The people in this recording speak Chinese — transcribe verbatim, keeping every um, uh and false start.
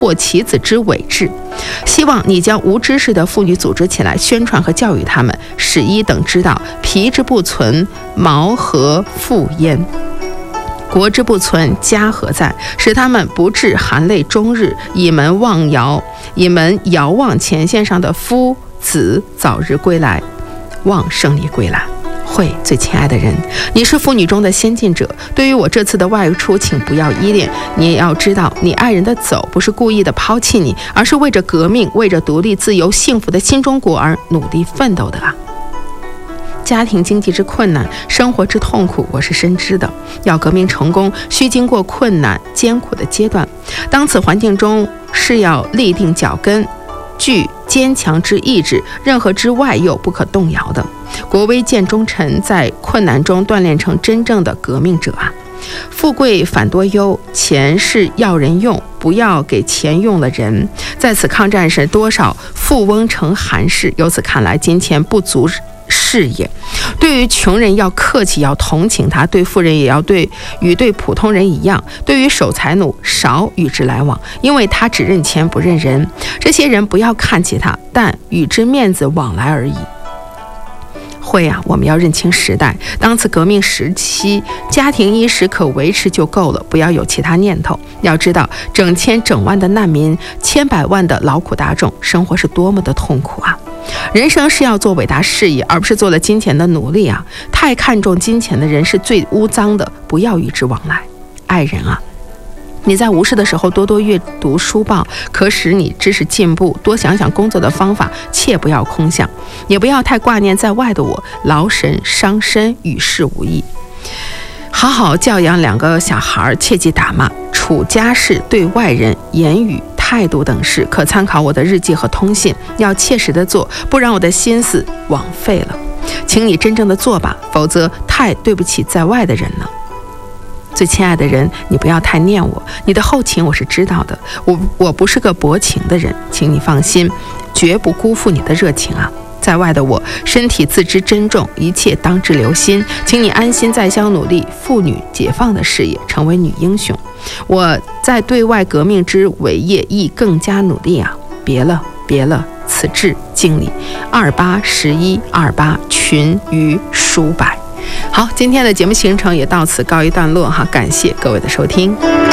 或其子之伪志，希望你将无知识的妇女组织起来，宣传和教育他们，使一等知道皮之不存，毛何复焉？国之不存，家何在？使他们不致含泪终日，以门望遥，以门遥望前线上的夫子早日归来，望胜利归来。慧，最亲爱的人，你是妇女中的先进者，对于我这次的外出，请不要依恋。你也要知道，你爱人的走不是故意的抛弃你，而是为着革命，为着独立、自由、幸福的新中国而努力奋斗的啊！家庭经济之困难，生活之痛苦，我是深知的。要革命成功，需经过困难艰苦的阶段。当此环境中，是要立定脚跟，具坚强之意志，任何之外诱不可动摇的。国威见忠臣，在困难中锻炼成真正的革命者啊！富贵反多忧，钱是要人用，不要给钱用了人。在此抗战时，多少富翁成寒士，由此看来，金钱不足是也。对于穷人要客气，要同情他；对富人也要对与对普通人一样。对于守财奴，少与之来往，因为他只认钱不认人。这些人不要看起他，但与之面子往来而已。会啊，我们要认清时代。当此革命时期，家庭衣食可维持就够了，不要有其他念头。要知道，整千整万的难民，千百万的劳苦大众，生活是多么的痛苦啊！人生是要做伟大事业，而不是做了金钱的奴隶啊！太看重金钱的人是最污脏的，不要与之往来。爱人啊，你在无事的时候多多阅读书报，可使你知识进步。多想想工作的方法，切不要空想，也不要太挂念在外的我，劳神伤身，与世无益。好好教养两个小孩，切忌打骂。处家事对外人言语态度等事，可参考我的日记和通信，要切实的做，不然我的心思枉费了。请你真正的做吧，否则太对不起在外的人了。最亲爱的人，你不要太念我，你的后勤我是知道的，我我不是个薄情的人，请你放心，绝不辜负你的热情啊！在外的我，身体自知珍重，一切当之留心，请你安心在乡努力妇女解放的事业，成为女英雄。我在对外革命之伟业亦更加努力啊！别了，别了，此致敬礼。二八十一二八群于数百。好，今天的节目行程也到此告一段落哈，感谢各位的收听。